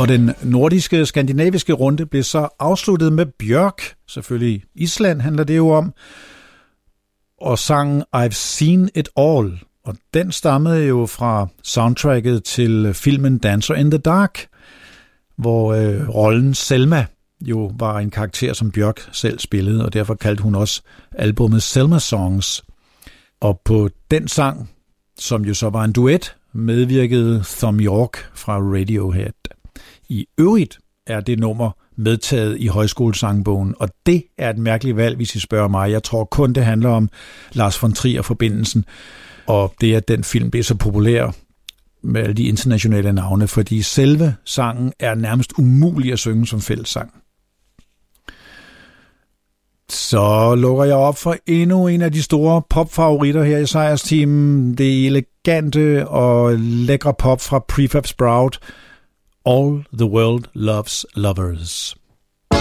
Og den nordiske, skandinaviske runde blev så afsluttet med Bjørk. Selvfølgelig Island handler det jo om. Og sangen I've Seen It All. Og den stammede jo fra soundtracket til filmen Dancer in the Dark, hvor rollen Selma jo var en karakter, som Bjørk selv spillede, og derfor kaldte hun også albummet Selma Songs. Og på den sang, som jo så var en duet, medvirkede Thom Yorke fra Radiohead. I øvrigt er det nummer medtaget i højskolesangbogen, og det er et mærkeligt valg, hvis I spørger mig. Jeg tror kun, det handler om Lars von Trier-forbindelsen, og det, at den film blev så populær med alle de internationale navne, fordi selve sangen er nærmest umulig at synge som fællessang. Så lukker jeg op for endnu en af de store popfavoritter her i Sejrsteamen. Det elegante og lækre pop fra Prefab Sprout. All the World Loves Lovers.